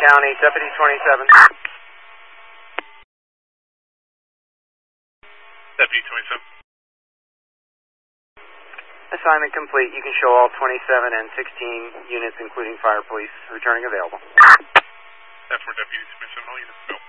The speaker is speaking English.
County, Deputy 27. Deputy 27. Assignment complete. You can show all 27 and 16 units, including fire police, returning available. That's for Deputy 27. All units go.